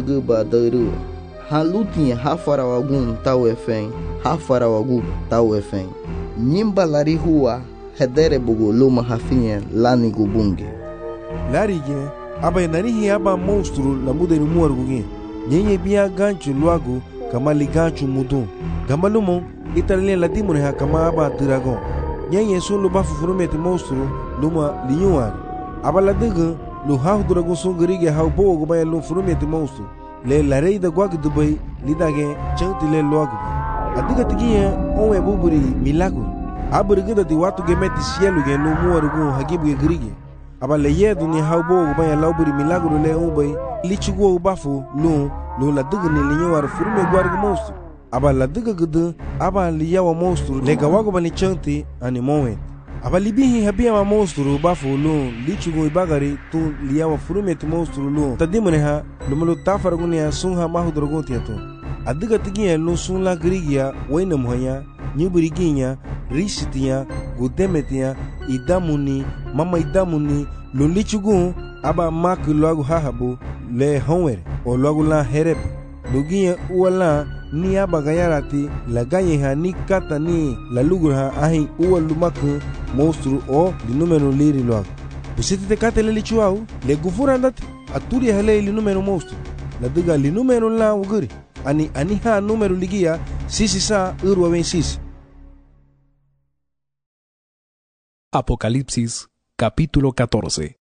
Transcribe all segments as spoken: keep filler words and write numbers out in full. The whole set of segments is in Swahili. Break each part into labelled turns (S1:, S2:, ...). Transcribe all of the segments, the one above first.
S1: burgu ba daru. Halutin hafarawagun tau efen, hafarawagu tau efen. Nyimba lari hua hedere bugu luma hafinye lani gubunge.
S2: Lari gen, aba yanarihi aba monstru la muda ni muargu gen. Nyenye biya ganchu luagu kama li ganchu mudun. Gamba lumo, italien la dimune ha kama aba dragon. Nyenye sun luba fufurumeti monstru luma liyuan. Aba la diga lu hau dragon sun gerige hau bogo gubaya lu furumeti monstru. Le la rei da guag dubai lidage chanti le luagu. Adiga tigiye onwe buburi milagro. Aburigida di watu gemeti sielu gen lu muargu hagibu gerige. Aba le yedu ni hau bogo gubaya lauburi milagro le umbai. Lichiguo ubafu lu lu la diga ni linyuar furume guargu monstru. Aba la diga gudu aba liyawa monstru le gawago bani chanti ani moment. Aba libihi habia ma monstru bafu lu lichiguo ibagari tu liyawa furume ti monstru lu tadimune ha lumulu tafargunia sunha mahu drogotia tu. Adiga tigiya lu sun la grigia waina muhanya nyuburiginya risitiya gudemetia idamuni mama idamuni lu lichiguo aba mak luagu hahabu le honwer o luagu la hereb lugia uala ni aba gayarati la gaye ha ni kata ni la lugura ahi uwa lumaku monstru o di numero liri luagu busiti te kate le lichuau le gufura andati aturi hale li numero monstru la diga li numero la uguri ani ani ha numero ligia sisi sa urwa wen sisi.
S3: Apocalipsis capítulo catorce.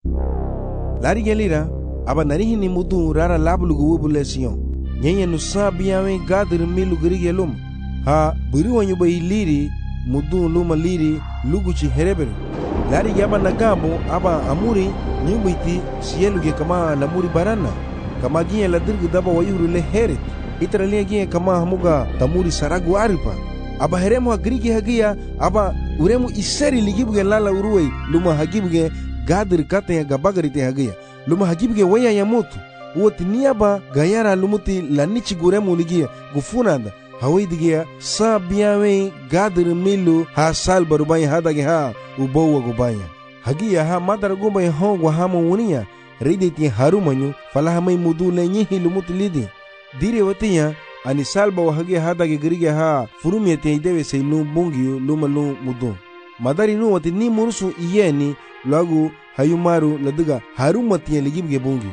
S2: Lari gelira aba narihi ni mudu rara lablugu wubule siyon. Nyenye nusa biyawe gadir milu gerige lum. Ha buri wanyu bayi liri mudu luma liri luguchi hereberu. Lari yaba nagabo aba amuri nyumbiti siyeluge kama lamuri barana. Kama ginye la dirgu daba wayuru le heret. Itaralia ginye kama hamuga tamuri saragu aripa. Aba heremu hagrigi hagia aba uremu iseri ligibuge lala uruwe luma hagibuge gadir kate ya gabagari te hagia. Luma hagibuge waya ya motu. Uwati niyaba gayara lumuti lanichi guremu ligia gufunanda. Hawai digia sa biyawe gadir milu ha sal barubaya hadage ha ubowa gubaya. Hagia ha madara gubaya hongwa hama unia. Riditi harumanyu falahamai mudu le nyihi lumuti lidi. Dire watiya ani salba wa hagia hadage gerige ha furumi ete idewe se lu bungiyu luma lu mudu. Madari nu wati ni munusu iyeni lagu hayumaru ladiga harumatiya ligibge bungiyu.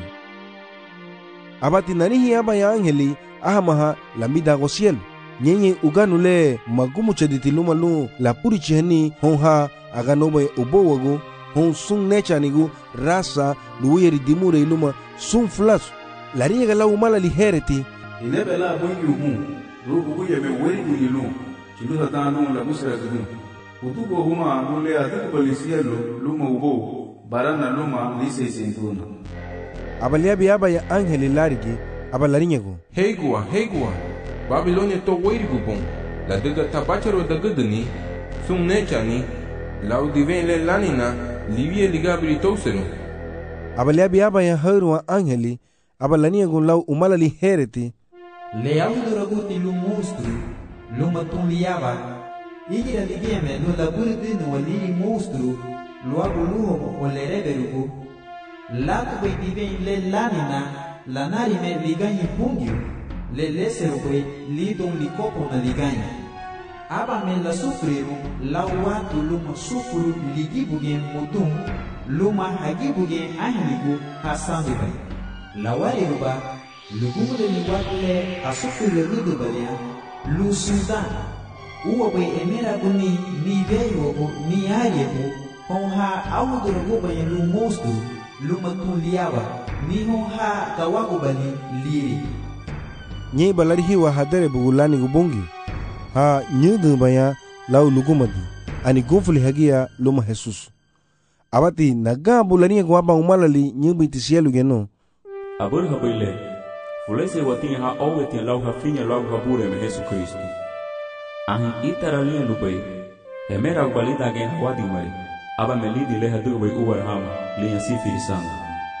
S2: Abati nanihi aba ya angeli ahamaha lamida gosiel. Nyenye uganu le magumu chaditi luma lu la puri chihani honha aganobe ubowagu hon sun nechanigu rasa luweri dimure iluma sun flasu. Lariga la umala li hereti.
S4: Inebe la bungi umu rugu buye me weri gulilu chinuta tanu la busra gudu. Utuko huma nule atiku balisielu luma ubo barana luma lise sentuna.
S2: Abaliabi aba ya angeli larigi abalarinyego.
S5: Heigua, heigua. Babilonia to weirigu bon. La diga tabacharo da gudani. Sum nechani. La udiven le lanina. Livie ligabri tosenu.
S2: Abaliabi aba ya haruwa angeli abalaniego lau umala li hereti.
S6: Le auduraguti lu monstru. Luma tun liaba. Igira ligeme no la burdinu walili monstru. Luagu luhomo o le reberugu. Latu kwe diven le lanina, la narime liganyi pungiu, le lesero kwe lidon likopo na liganyi. Aba me la sufriru, la watu luma sufuru ligibugen mudum, luma hagibugen ahligu hasandubai. La wariruba, lugumule ni wakule asufuru ludubalia, lu sudan. Uwa kwe emera kuni ni veyo ni ayeku, honha awuduruguba ya lu monstru, luma tuliaba niho ha kawago bali liri
S2: nye balari hiwa hadere bugulani gubungi ha nyudu baya lau lugumadi ani gunfuli hagia luma Jesus abati naga bulani gwaba umalali nyubi tisielu geno
S7: abur habile fulese watin ha oweti lau ha finya lau ha bure me Jesus Kristo ahin itarali lubai emera balida gen hawadi mai aba melidi le hadu bai uwar ham le sifi sanga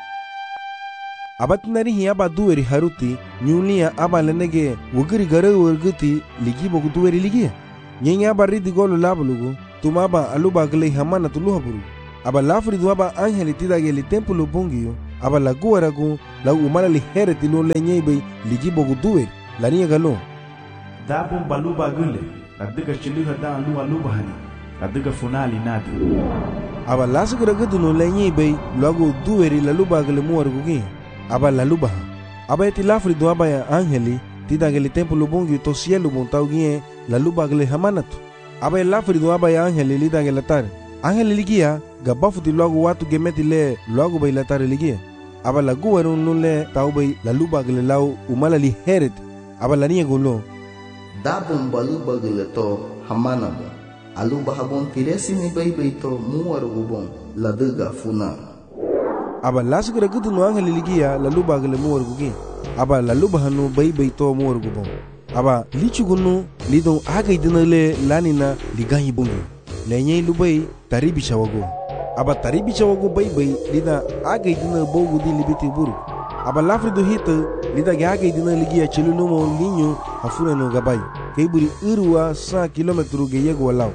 S2: abatnari hi aba duweri haruti nyulia aba lenege wugiri gare wurguti ligibo duweri ligia nyenya aba ridi golu labulugu tumaba aluba gele hamana tuluhaburu aba lafri duaba angeli tidage li templo bungiyo aba la guaragu la umala li hereti lo le nyebe ligi bogu duwe la niya galo
S8: dabon baluba gule la diga chiliha da lu aluba hani la diga funali nadi
S2: aba lasu gra gudu no le nyebe logo duwe la luba gale muargu gi aba la luba aba eti lafri do aba ya angeli tida gele templo bongi to cielo montau gi la luba gale hamanatu aba lafri do aba ya angeli lida gele tar angeli ligia gabafu ti logo watu gemeti le logo bay la tar ligia aba la guwaru nule tau bay la luba gele lau umala li heret aba la niya gulo
S1: dabon baluba gele to hamana bon aluba habon tiresi ni bay bay to muwaru bon la diga funa
S2: aba lasu gra gudu no angeli ligia la luba gele muwaru gi aba la luba hanu bay bay to muwaru bon aba lichu gunu lidon aga idinale lanina liganyi bungi lenye lubai taribi chawago aba taribi chawago bay bay lida aga idina bogu di libiti buru aba lafri do hita lida ga aga idina ligia chelu no linyo hafuna no gabay kay buri irwa cent kilómetros ge yego lao.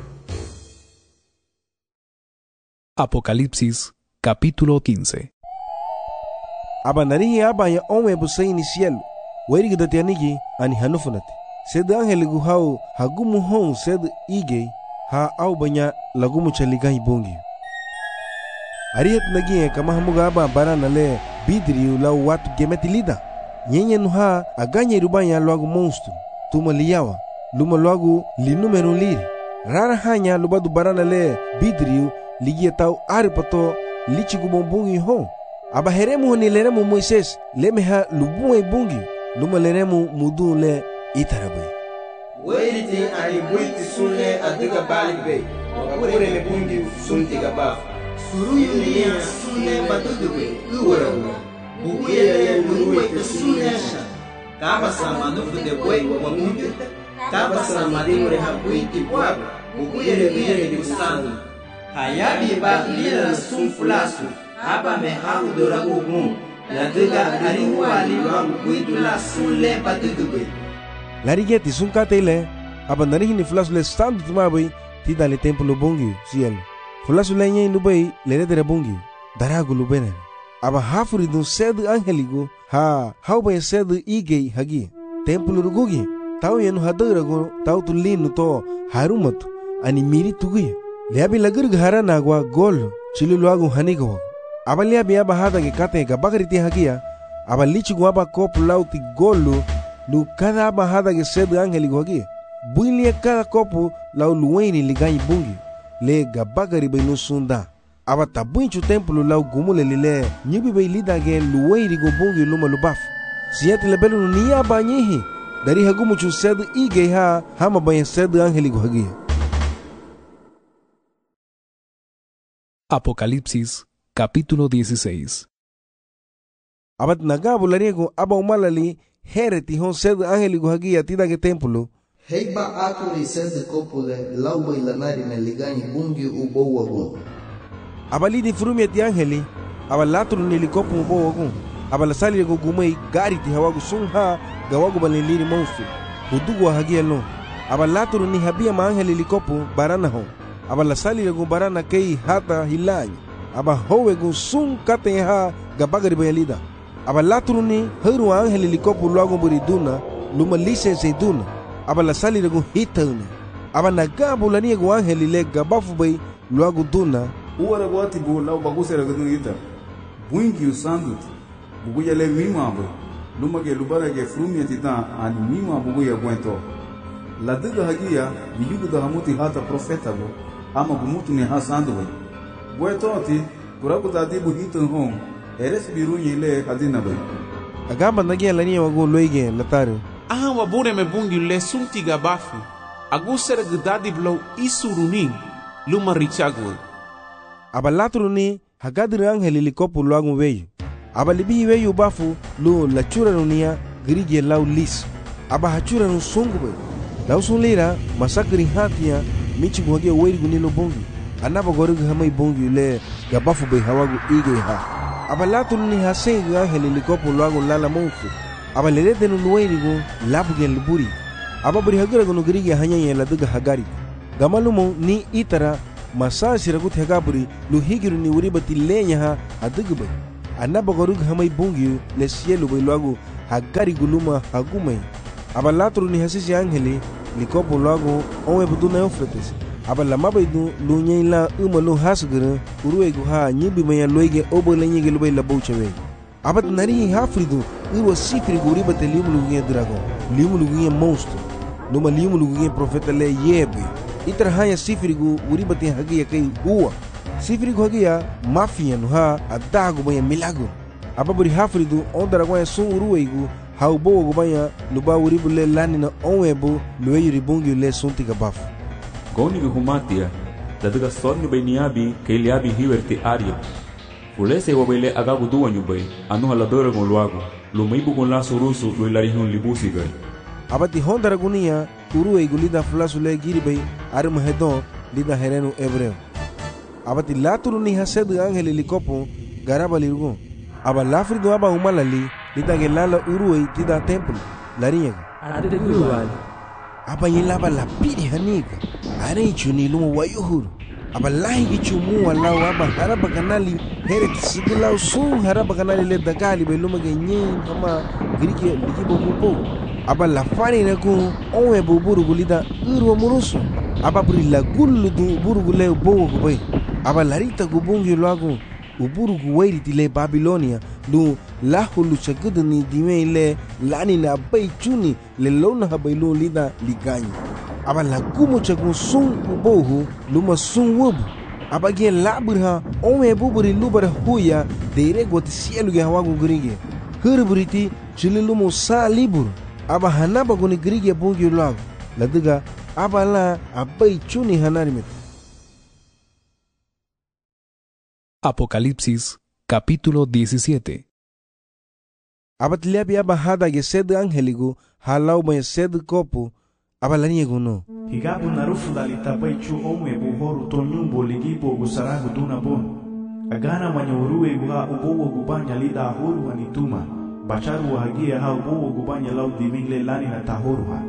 S3: Apocalipsis capítulo quince.
S2: Aba narihi aba ya onwe busa inicial weri gida tianigi ani hanufunati sed angel gu hau hagumu hon sed ige ha au banya lagumu chaligai bongi ariet nagi kama hamuga aba barana le bidri la watu gemeti lida nyenye nuha aganye rubanya lagu monstru tuma liyawa luma lagu li numero liri rara hanya lubadu barana le bidri ligia tau aripato lichi gubombungi hon aba heremu ni leremu Moises lemeha lubuwe bungi luma leremu mudu le itarabai
S9: Weiriti ani buiti sunle adiga baligbe wakure me bungi sunti gabaf suruyu niya sunle batudube uwarabu bukuyele luwe te sunnesha kaba samanufu de boi wa mungi kaba samadimure habuiti bwaba bukuyele bire di usanu hayabi ba lila sunfulasu aba me hau doragu gum la diga ariwa liwa buitu la sunle batudube
S2: larigeti sunkate le aba narihi ni fulasu le standu tumabai tida le templo bongi cielo fulasu le nyen lubai le redere bongi daragu lubene aba hafuri dun sed angeligo ha hauba sed ige hagi templo rugugi tau yenu hadarago tau tu linu to harumatu ani miri tuguye le abi lagur ghara nagwa gol chilu lagu hanigo aba le abi aba hada ge kate ga bagariti hagia aba lichi gwa aba kop lauti golu lu cada aba hada ge sed angeligo hagi builia cada copo lau luweni liganyi bungi le gabagari bay no sunda aba tabunchu templo lau gumule lile nyibi bay lida ge luweni go bungi luma lubaf siyati lebelu ni aba nyihi dari hagumu chu sed ige ha hama bay sed angeligo hagi.
S3: Apocalipsis capítulo dieciséis.
S2: Abat nagabu lariego aba umalali hereti hon sed angeligo hagi atida ge templo
S1: heiba akuri sed kopule lauba ilanari ne liganyi bungi ubo wagun
S2: abali di frumi ati angeli abalatru ni likopu ubo wagun abalasali go gumei gari ti hawagu sunha gawagu baliliri monstru udugu hagia lo abalatru ni habia ma angeli likopu barana ho abalasali go barana kei hata hilanyi aba howe go sun kate ha gabagari bayalida abalatru ni heru angeli likopu logo buriduna luma lisense duna aba la sali rego hitane aba nagabu la niego angeli le gabafu bay logo duna
S4: uara gwati bu lau baguse rego dun ita buingi usandut buguya le mima bay luma ke lubara ke frumia tita ani mima buguya gwento la diga hagia biyugu da hamuti hata profeta bo ama gumutu ni hasandu bay gwento ati kurabu da dibu hitan hon eres birunyi le hadina bay
S2: agamba nagia la niego go loige latare
S10: aha wabure me bungi le sunti gabafu agusere gdadi blow isurunin luma richagwe
S2: abalatru ni hagadri angeli likopu loagu weyu abalibihi weyu bafu lu lachura nunia grige lau lis aba hachura nu sungu be lau sunlira masakri hatia michi guhagia weiri gunilo bongi anaba gorugu hamai bongi le gabafu be hawagu ige ha abalatru ni hasei angeli likopu loagu lala monfu aba lerete nu nuwairigo labugen luburi aba buri hagirago nu girigi hanyanya la duga hagari gamalumo ni itara masa siragut hagaburi lu higiru ni uribati lenya ha adugbe anaba gorug hamay bungi le cielo bay luago hagari guluma hagumay aba latro ni hasisi angeli likopo luago onwe buduna Eufrates aba lama bay du lunya la uma lu hasgere uruwe gu ha nyibi maya loige obo le nyige lubay la bouchewe aba nari hafridu iro sifri guri bate limu lugunye dragon limu lugunye monstro numa limu lugunye profeta le yebe itra haya sifri gu uri bate hagiya kai uwa sifri gu hagiya mafia no ha adago maya milago aba buri hafridu on dragon sun uruwe gu hau bo gu baya luba uri bule lani na onwebo luwe yuri bungi le sunti gabafu
S7: Goni ge humatia, dadaga sorni bay niabi ke liabi hiwerti aria. Fulese wa bayle agagu duwa nyubay, anu haladora gon luago, lumaibu gon la surusu lo ilarihun libusi gay.
S2: Abati hondara gunia, uruwe gulida fulasu le giribay, arim hedon, lida herenu ebreo. Abati laturu ni hasedu angeli likopo, garaba lirgo. Aba lafrido aba umalali, lida gelala uruwe tida templo, lariñago.
S11: Ade guruwali.
S2: Aba yelaba la piri haniga are chuni lumo wayuhur aba lahi gichumu walau aba haraba kanali heret siglau sun haraba kanali le dagali be lumo genyin kama grike ligibo mupo aba la fani na ku onwe buburu gulida urwa murusu aba buri la gullu du buru gule bo gobe aba larita gubungi lagu uburu guwairi tile Babilonia lu lahulu chagudu ni dime le lani na bay chuni le lona habaylu lida liganyi aba la gumu chagun sun ubohu luma sun wubu aba ge laburha onwe buburi lubara huya deire goti cielo ge hawagu grige hurburiti chililumu sa libur aba hanaba goni grige bungi lagu ladiga aba la abay chuni hanarimet.
S3: Apocalipsis, capítulo diecisiete.
S2: Abatliabi abahada ge sed angeligu halau may sed kopo abalaniego no.
S8: Higabu narufu dalita baichu omwe buhoru tonyumbo ligibo gusaragu duna bon. Agana manyuruwe guha ubowo gubanya lida ahuru hanituma. Bacharu hagia ha ubowo gubanya lau divingle lani na tahoru ha.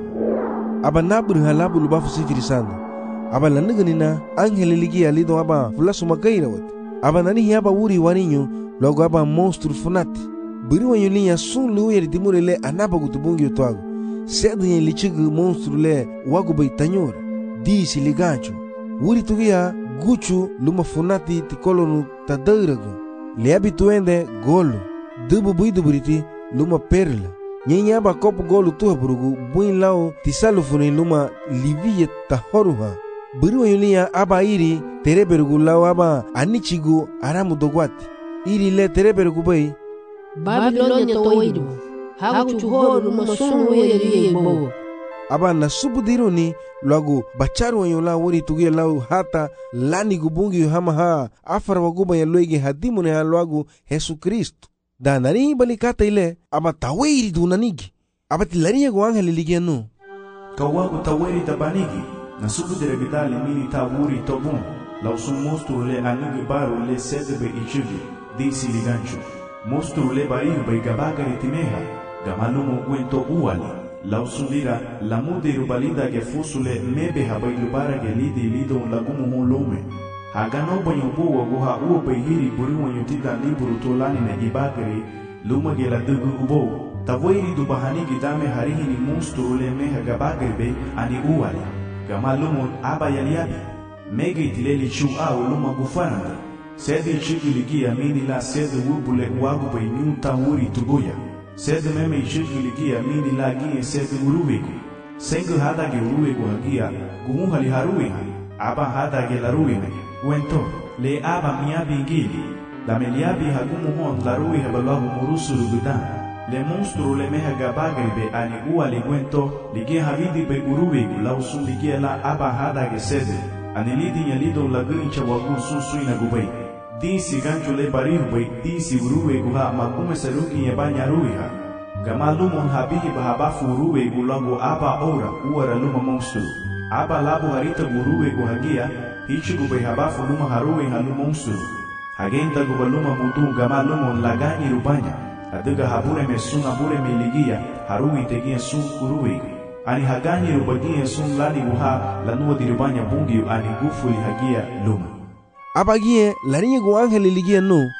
S2: Abanabru halabu lubafu sifirisanda. Abalaniganina angeli ligi alido aba fulasu magaira wati. Aba nani hiaba uri waninyo logo aba monstru funati biri wanyo linya sun luwe ridimure le anaba gutubungi utwago sedu yen lichigu monstru le wago bay tanyora disi ligancho uri tugia guchu luma funati tikolonu tadairago le abituende golo dubu buidu buriti luma perla nyenya aba kopu golo tuha burugu buin lao tisalu funi luma liviye tahoruha biri wanyo linya aba iri tereberugu lao aba anichigu aramu dogwati iri le tereberugu bay
S11: Babilonia toidu hagu chuhoru masunu weri yebo
S2: aba nasubudiruni lagu bacharu wanyola wori tugia lau hata lani gubungi hama ha afar waguba ya loige hadimune ha lagu Yesu Kristo da nani balikata ile aba tawiri dunanigi aba tilariya go angeli ligiano
S8: kawagu tawiri tabanigi nasubudire bidali mini tawuri tobun lau sun monstru le anigi baru le sedebe ichigi disi ligancho monstru le bariru bay gabagari timeha gamalumu guento uali lausundira lamudiru balida ge fusule mebe habay lubara ge lidi lido lagumu hon lome hagano banyo buwa guha uwa bay hiri buri wanyo tida liburu tolani na ibagari luma ge la dugu ubo tavoiri du bahani gidame harihini monstru le meha gabagari bay ani uali gamalumu aba yaliabi mege itileli chu au luma gufananda sede chigiligia mini la sede wubule wagu bay nyunta wuri tugoya sede meme chigiligia mini la gie sede uruwegu sengu hada ge uruwegu hagia gumu hali haruwe aba hada ge laruwe wento le aba miabi ngili la meliabi hagumu hon laruwe habalahu murusuru gudan le monstru le meha gabagribe ani uwa le wento ligie havidi bay uruwegu la usun ligie la aba hada ge sede anilidi yalido laguncha wagu susui gubay disi gancho le bariru bay disi uruwe guha makume saruki ya banya ruiha gamalumon habihi bahabafu uruwe gulago aba ora uara luma monstru aba labu harita uruwe guhagia hichi gubay habafu luma haruwe halu monstru hagenta gubaluma mutu gamalumon lagani rubanya aduga habure me sun abure me ligia haruwe tegia sun uruwe ani hagani rubagia sun lani guha lanuwa dirubanya bungi ani gufuli hagia luma
S2: abagie lariye go angeli ligia no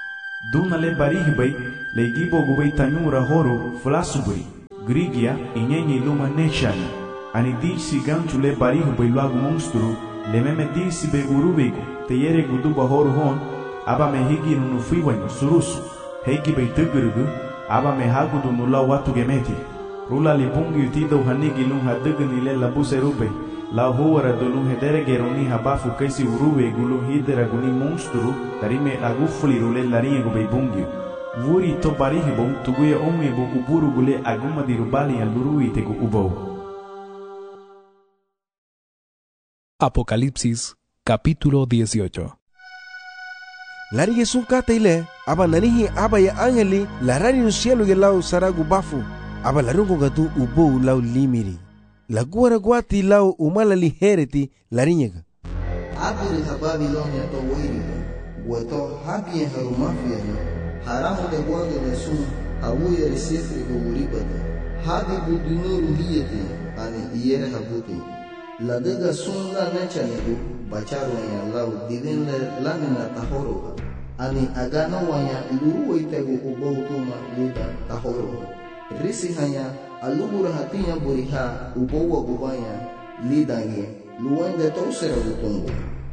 S8: Duna le barih bay le gibo gubay tanyura horo flasubri. Grigia inyenye luma nechani. Ani disi ganchu le barih bay luagu monstru le meme disi be urubego te yere guduba horo hon aba me higi nunu fiwanyo surusu. Hegi bay tugurugu aba me hagudu nula watu gemeti. Rula li bungi utido hanigi lun hadugni le labuse rube. La huara dolu hedere geroni habafu kaisi urube gulu hidera guni monstru tarime agufuli rule larinye gube bungi. Vuri to barihibon tuguye omebo uburu gule aguma dirubali ya lurui tegu ubou.
S3: Apocalipsis capítulo dieciocho.
S2: Lari Jesús kata ile aba nanihi aba ya angeli larari no cielo ge lau saragu bafu aba larungo gatu ubou lau limiri. La guara guati lau umala lihereti larinyega.
S1: Abiri ha Babilonia to wiri, wato habie harumafia ni, haramu de guando de sun, abuye resifri go uribata, habi budunuru hiyeti, ani iyere habuti. La dega sun la necha nigu, bacharo ya lau divin le lamina tahoroha, ani agano wanya luru itego uboutuma lida tahoroha. Risi hanya alugura hatinya buriha ubowa gubanya lidangi luwende tosera gutungu.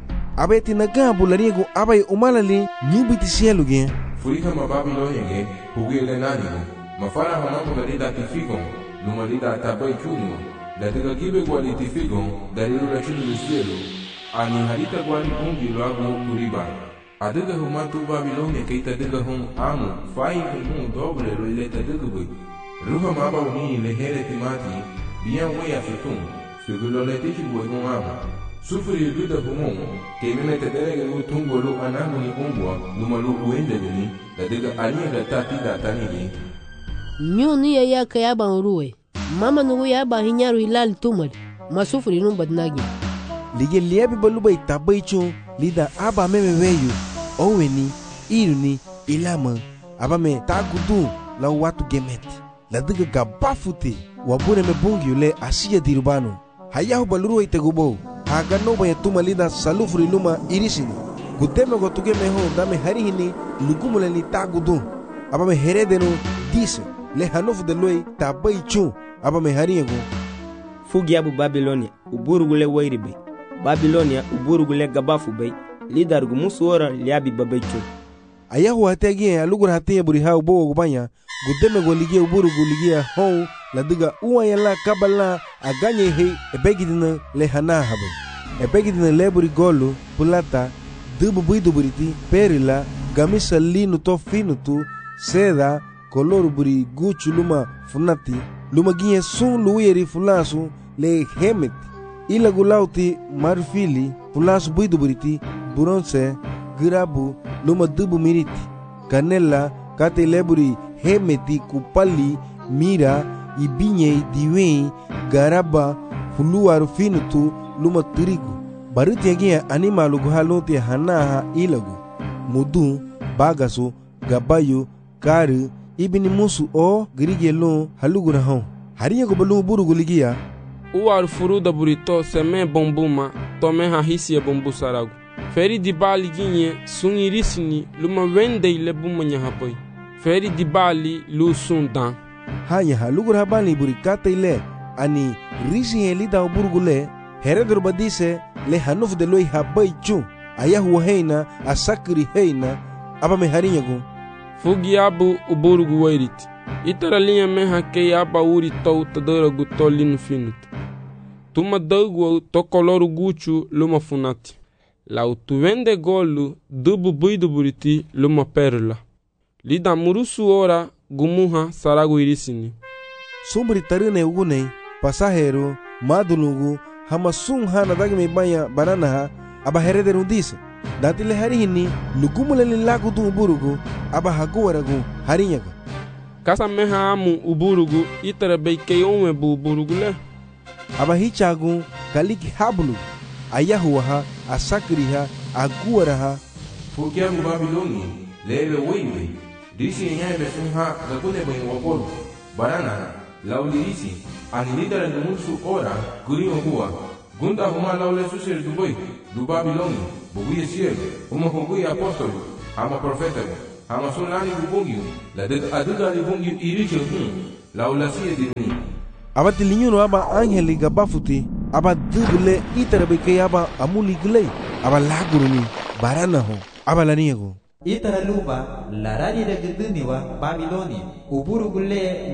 S2: Abeti nagambu lariego abai umalali nyubiti cielo ge.
S5: Furika ma Babilonia ge hugile nanigo. Mafara hamambo galida tifigon lumalida tabai chunimo. La tega gibe gwali tifigon dalilu la chunu lu cielo. Ani harita gwali bungi luagu kuriba. Adega humatu Babilonia keita dega hum amu fai hum doble lo ileta dega bui. Ruha maba uni lehere timati bien wea fitum segulo le tichi boi con aba sufri duda humon ke me mete dele lu tungo lu anangu ni umbwa numalu uende deni la dega alia da tati da tanigi
S11: nyu ni ya ya kaya ban ruwe mama nu ya ba hinyaru hilal tumal masufri num badnagi
S2: lige liebi baluba itabaicho lida aba meme weyu oweni iruni ilama aba me tagudu la watu gemet la diga gabafuti wabune me bungi le asia dirubano hayahu baluru itegubo haga no baya tumalida salufri luma irisini gudeme gotuge me ho dame harihini lugumule ni tagudu aba me heredeno dise le hanofu de loi tabaichu aba me hariego
S12: fugi abu Babilonia uburugule wairibe Babilonia uburugule gabafu bay lidargu musuora liabi babaichu
S2: ayahu hategie alugura hatie buriha ubo gubanya gudeme goligie uburu goligie hon la diga uwa la kabala aganye he ebegidina le hana habe ebegidina leburi golu pulata dubu buidu buriti perila gamisa linu to finutu seda kolor buri guchu luma funati luma gie sun luiri fulasu le hemet ila gulauti marfili fulasu buidu buriti bronze girabu luma dubu miriti kanela kate leburi hemeti kupali mira ibinye diwe garaba fuluaru finutu luma turigu baruti yagia animalu guhaloti hanaha ilagu mudu bagasu gabayu kari ibini musu o grigelo haluguna hon hariya go balu buru guligia
S13: uar furuda burito seme bombuma tome hahisia bombu saragu feri di bali ginye sungirisini luma wende ile bumanya hapoi feri di bali lu sundan
S2: hanya halugur habani buri kata ile ani risi helida uburgule heredur badise le hanuf de loi habai chu ayahu heina asakri heina aba me harinyagu
S13: fugi abu uburgu wairit itaralinha me hake aba uri to tadara gutolin finut tuma dagu to koloru guchu luma funati la utuvende golu dubu buidu buriti luma perla lida murusu ora gumuha saragu irisini
S2: sumbri tarine ugune pasahero madulugu hama sum hana dagme banya banana aba herede rundise datile harihini lugumule lilagu du uburugu aba haguwaragu harinyaga
S13: kasa meha amu uburugu itara beike ome bu uburugu le
S2: aba hichagu kaliki habulu ayahuha asakriha aguwaraha
S5: fukia mu Babiloni lele wewe disi nyaime funha gakune bwen wapolu barana laulirisi anilidara numusu ora gurio huwa gunda huma laule susir duboy du Babiloni buguye cielo uma huguye apostolo ama profeta hama so nani bubongi la de aduga ni bongi iriche hun la ulasiye di hun
S2: aba tilinyuno aba angeli gabafuti aba dubule itarabe ke aba amuli glei aba laguruni barana ho aba laniego
S6: itara luba larari de gduniwa Babilonia uburu gule